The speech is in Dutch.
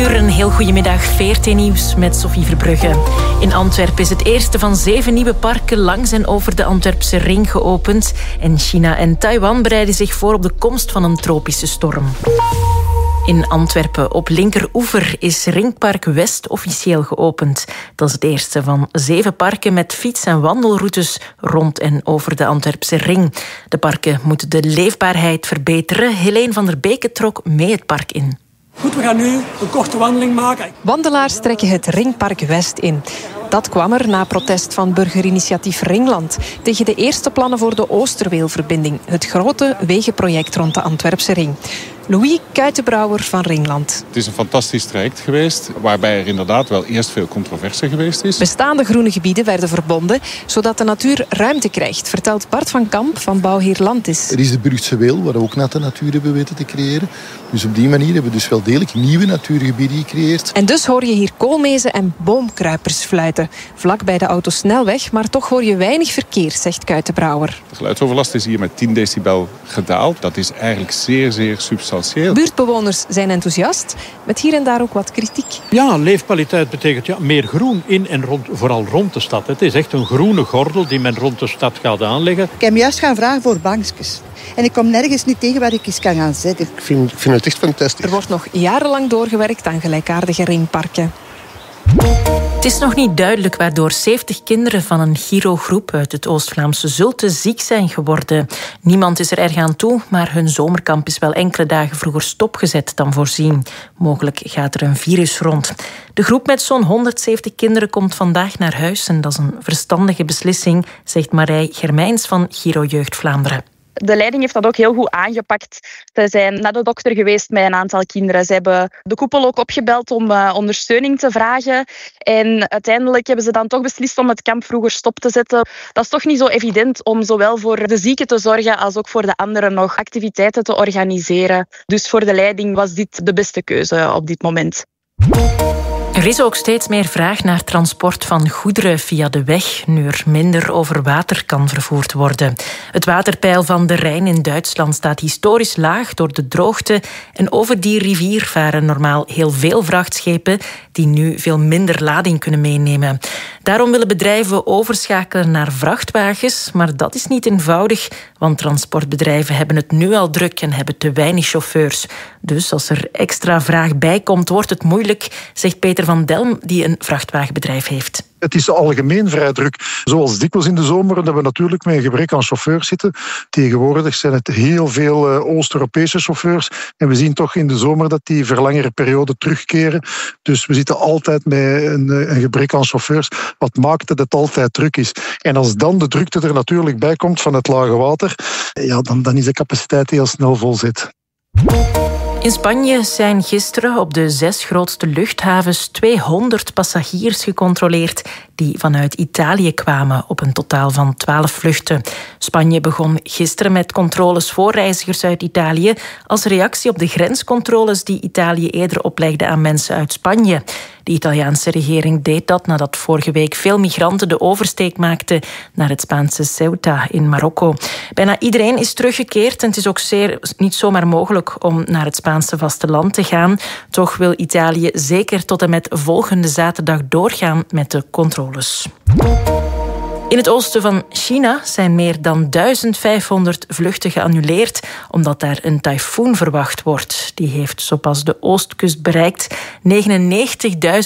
uur, een heel goedemiddag. VRT Nieuws met Sophie Verbrugge. In Antwerpen is het eerste van 7 nieuwe parken langs en over de Antwerpse ring geopend. En China en Taiwan bereiden zich voor op de komst van een tropische storm. In Antwerpen op linkeroever is Ringpark West officieel geopend. Dat is het eerste van 7 parken met fiets- en wandelroutes rond en over de Antwerpse ring. De parken moeten de leefbaarheid verbeteren. Helene van der Beke trok mee het park in. Goed, we gaan nu een korte wandeling maken. Wandelaars trekken het Ringpark West in. Dat kwam er na protest van burgerinitiatief Ringland tegen de eerste plannen voor de Oosterweelverbinding, het grote wegenproject rond de Antwerpse ring. Louis Kuitenbrouwer van Ringland. Het is een fantastisch traject geweest, waarbij er inderdaad wel eerst veel controverse geweest is. Bestaande groene gebieden werden verbonden, zodat de natuur ruimte krijgt, vertelt Bart van Kamp van Bouwheer Landis. Er is de Brugse Weel, waar we ook net de natuur hebben weten te creëren. Dus op die manier hebben we dus wel degelijk nieuwe natuurgebieden gecreëerd. En dus hoor je hier koolmezen en boomkruipers fluiten. Vlak bij de autosnelweg, maar toch hoor je weinig verkeer, zegt Kuitenbrouwer. De geluidsoverlast is hier met 10 decibel gedaald. Dat is eigenlijk zeer, zeer substantieel. Buurtbewoners zijn enthousiast, met hier en daar ook wat kritiek. Ja, leefkwaliteit betekent meer groen in en rond, vooral rond de stad. Het is echt een groene gordel die men rond de stad gaat aanleggen. Ik heb juist gaan vragen voor bankjes. En ik kom nergens niet tegen waar ik eens kan gaan zitten. Ik vind het echt fantastisch. Er wordt nog jarenlang doorgewerkt aan gelijkaardige ringparken. Het is nog niet duidelijk waardoor 70 kinderen van een Giro-groep uit het Oost-Vlaamse Zulte ziek zijn geworden. Niemand is er erg aan toe, maar hun zomerkamp is wel enkele dagen vroeger stopgezet dan voorzien. Mogelijk gaat er een virus rond. De groep met zo'n 170 kinderen komt vandaag naar huis en dat is een verstandige beslissing, zegt Marij Germijns van Giro Jeugd Vlaanderen. De leiding heeft dat ook heel goed aangepakt. Ze zijn naar de dokter geweest met een aantal kinderen. Ze hebben de koepel ook opgebeld om ondersteuning te vragen. En uiteindelijk hebben ze dan toch beslist om het kamp vroeger stop te zetten. Dat is toch niet zo evident om zowel voor de zieken te zorgen als ook voor de anderen nog activiteiten te organiseren. Dus voor de leiding was dit de beste keuze op dit moment. Er is ook steeds meer vraag naar transport van goederen via de weg, nu er minder over water kan vervoerd worden. Het waterpeil van de Rijn in Duitsland staat historisch laag door de droogte en over die rivier varen normaal heel veel vrachtschepen die nu veel minder lading kunnen meenemen. Daarom willen bedrijven overschakelen naar vrachtwagens, maar dat is niet eenvoudig, want transportbedrijven hebben het nu al druk en hebben te weinig chauffeurs. Dus als er extra vraag bij komt, wordt het moeilijk, zegt Peter van Delm, die een vrachtwagenbedrijf heeft. Het is algemeen vrij druk. Zoals dikwijls in de zomer dat we natuurlijk met een gebrek aan chauffeurs zitten. Tegenwoordig zijn het heel veel Oost-Europese chauffeurs. En we zien toch in de zomer dat die voor langere periode terugkeren. Dus we zitten altijd met een gebrek aan chauffeurs. Wat maakt dat het altijd druk is. En als dan de drukte er natuurlijk bij komt van het lage water, ja, dan is de capaciteit heel snel vol zit. In Spanje zijn gisteren op de 6 grootste luchthavens 200 passagiers gecontroleerd die vanuit Italië kwamen op een totaal van 12 vluchten. Spanje begon gisteren met controles voor reizigers uit Italië als reactie op de grenscontroles die Italië eerder oplegde aan mensen uit Spanje. De Italiaanse regering deed dat nadat vorige week veel migranten de oversteek maakten naar het Spaanse Ceuta in Marokko. Bijna iedereen is teruggekeerd en het is ook niet zomaar mogelijk om naar het Spaanse vasteland te gaan. Toch wil Italië zeker tot en met volgende zaterdag doorgaan met de controles. In het oosten van China zijn meer dan 1500 vluchten geannuleerd omdat daar een tyfoon verwacht wordt. Die heeft zo pas de oostkust bereikt. 99.000